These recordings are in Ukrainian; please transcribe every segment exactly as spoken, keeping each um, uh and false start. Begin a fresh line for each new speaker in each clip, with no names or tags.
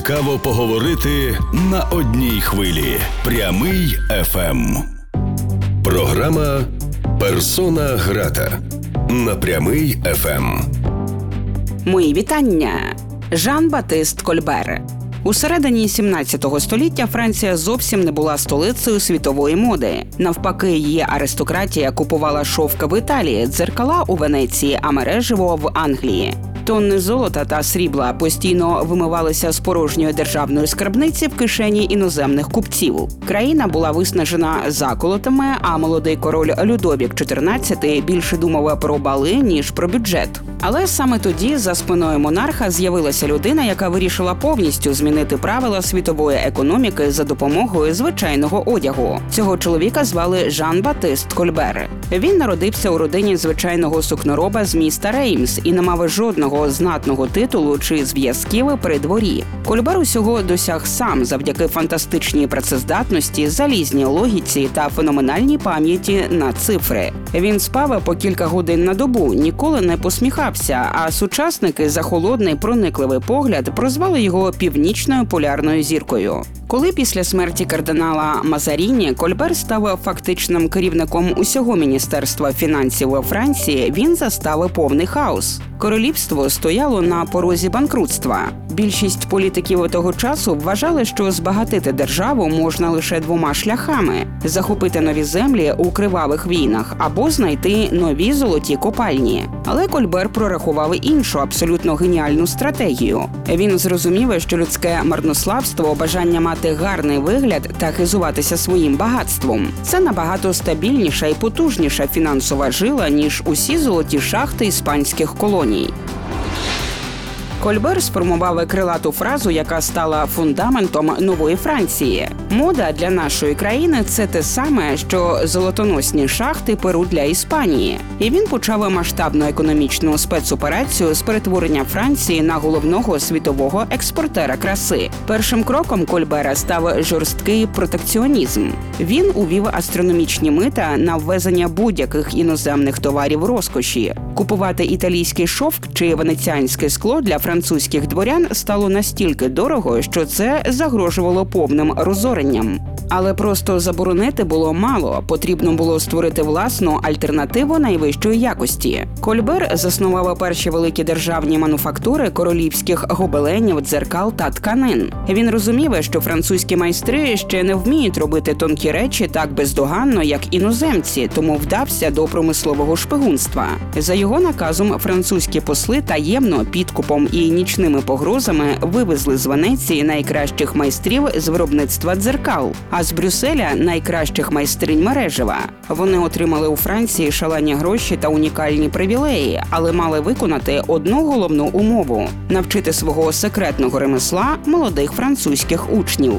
Цікаво поговорити на одній хвилі. Прямий еф ем. Програма «Персона грата» на Прямий еф ем.
Мої вітання. Жан-Батист Кольбер. У середині сімнадцятого століття Франція зовсім не була столицею світової моди. Навпаки, її аристократія купувала шовки в Італії, дзеркала у Венеції, а мереживо в Англії. Тонни золота та срібла постійно вимивалися з порожньої державної скарбниці в кишені іноземних купців. Країна була виснажена заколотами, а молодий король Людовік чотирнадцятий більше думав про бали, ніж про бюджет. Але саме тоді за спиною монарха з'явилася людина, яка вирішила повністю змінити правила світової економіки за допомогою звичайного одягу. Цього чоловіка звали Жан-Батист Кольбер. Він народився у родині звичайного сукнороба з міста Реймс і не мав жодного знатного титулу чи зв'язків при дворі. Кольбер усього досяг сам завдяки фантастичній працездатності, залізній логіці та феноменальній пам'яті на цифри. Він спав по кілька годин на добу, ніколи не посміхався, а сучасники за холодний проникливий погляд прозвали його північною полярною зіркою. Коли після смерті кардинала Мазаріні Кольбер став фактичним керівником усього Міністерства фінансів у Франції, він застав повний хаос. Королівство стояло на порозі банкрутства. Більшість політиків того часу вважали, що збагатити державу можна лише двома шляхами – захопити нові землі у кривавих війнах або знайти нові золоті копальні. Але Кольбер прорахував іншу, абсолютно геніальну стратегію. Він зрозумів, що людське марнославство, бажання мати гарний вигляд та хизуватися своїм багатством – це набагато стабільніша і потужніша фінансова жила, ніж усі золоті шахти іспанських колоній. Кольбер сформував крилату фразу, яка стала фундаментом нової Франції. Мода для нашої країни – це те саме, що золотоносні шахти Перу для Іспанії. І він почав масштабну економічну спецоперацію з перетворення Франції на головного світового експортера краси. Першим кроком Кольбера став жорсткий протекціонізм. Він увів астрономічні мита на ввезення будь-яких іноземних товарів розкоші. Купувати італійський шовк чи венеціанське скло для французьких дворян стало настільки дорого, що це загрожувало повним розоренням. Але просто заборонити було мало, потрібно було створити власну альтернативу найвищої якості. Кольбер заснував перші великі державні мануфактури королівських гобеленів, дзеркал та тканин. Він розумів, що французькі майстри ще не вміють робити тонкі речі так бездоганно, як іноземці, тому вдався до промислового шпигунства. За його наказом французькі посли таємно, підкупом і нічними погрозами вивезли з Венеції найкращих майстрів з виробництва дзеркал, а з Брюсселя – найкращих майстринь мережева. Вони отримали у Франції шалені гроші та унікальні привілеї, але мали виконати одну головну умову – навчити свого секретного ремесла молодих французьких учнів.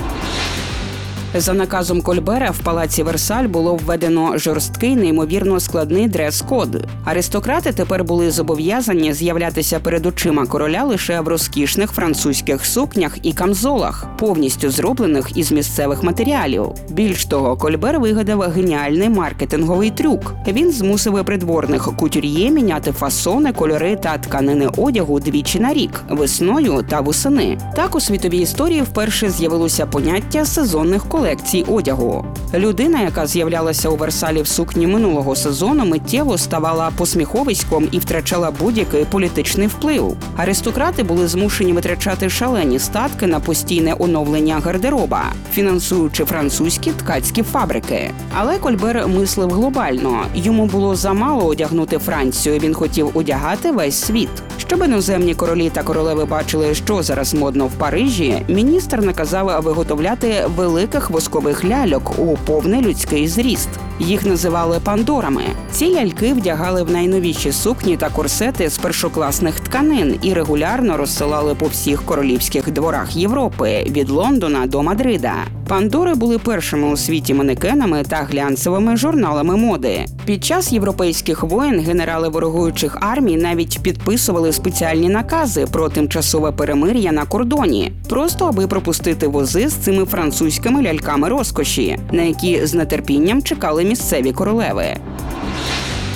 За наказом Кольбера в палаці Версаль було введено жорсткий, неймовірно складний дрес-код. Аристократи тепер були зобов'язані з'являтися перед очима короля лише в розкішних французьких сукнях і камзолах, повністю зроблених із місцевих матеріалів. Більш того, Кольбер вигадав геніальний маркетинговий трюк. Він змусив придворних кутюр'є міняти фасони, кольори та тканини одягу двічі на рік – весною та восени. Так у світовій історії вперше з'явилося поняття сезонних колекцій. колекцій одягу. Людина, яка з'являлася у Версалі в сукні минулого сезону, миттєво ставала посміховиськом і втрачала будь-який політичний вплив. Аристократи були змушені витрачати шалені статки на постійне оновлення гардероба, фінансуючи французькі ткацькі фабрики. Але Кольбер мислив глобально. Йому було замало одягнути Францію, він хотів одягати весь світ. Щоб іноземні королі та королеви бачили, що зараз модно в Парижі, міністр наказав виготовляти великих воскових ляльок у повний людський зріст. Їх називали пандорами. Ці ляльки вдягали в найновіші сукні та корсети з першокласних тканин і регулярно розсилали по всіх королівських дворах Європи – від Лондона до Мадрида. Пандори були першими у світі манекенами та глянцевими журналами моди. Під час європейських воєн генерали ворогуючих армій навіть підписували спеціальні накази про тимчасове перемир'я на кордоні, просто аби пропустити вози з цими французькими ляльками розкоші, на які з нетерпінням чекали місцеві королеви.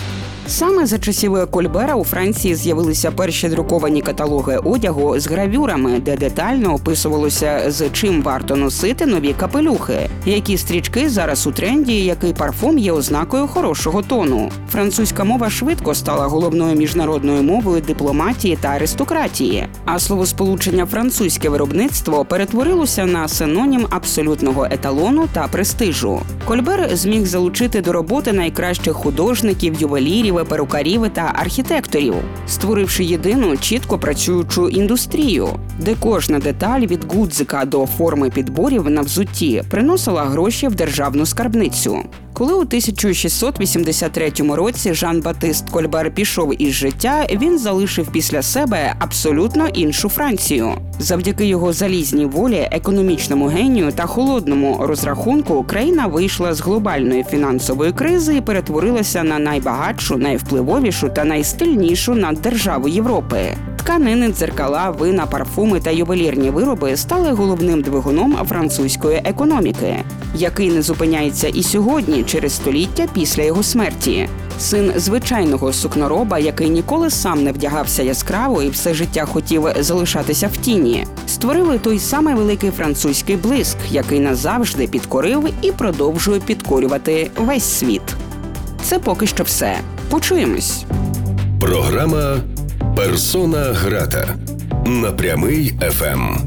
Саме за часів Кольбера у Франції з'явилися перші друковані каталоги одягу з гравюрами, де детально описувалося, з чим варто носити нові капелюхи, які стрічки зараз у тренді, який парфум є ознакою хорошого тону. Французька мова швидко стала головною міжнародною мовою дипломатії та аристократії, а словосполучення «французьке виробництво» перетворилося на синонім абсолютного еталону та престижу. Кольбер зміг залучити до роботи найкращих художників, ювелірів, перукарів та архітекторів, створивши єдину чітко працюючу індустрію, де кожна деталь від гудзика до форми підборів на взутті приносила гроші в державну скарбницю. Коли у тисяча шістсот вісімдесят третьому році Жан-Батист Кольбер пішов із життя, він залишив після себе абсолютно іншу Францію. Завдяки його залізній волі, економічному генію та холодному розрахунку країна вийшла з глобальної фінансової кризи і перетворилася на найбагатшу, найвпливовішу та найстильнішу наддержаву Європи. Тканини, дзеркала, вина, парфуми та ювелірні вироби стали головним двигуном французької економіки, який не зупиняється і сьогодні, через століття після його смерті. Син звичайного сукнороба, який ніколи сам не вдягався яскраво і все життя хотів залишатися в тіні, створили той самий великий французький блиск, який назавжди підкорив і продовжує підкорювати весь світ. Це поки що все. Почуємось.
Програма «Персона грата» на Прямий еф ем.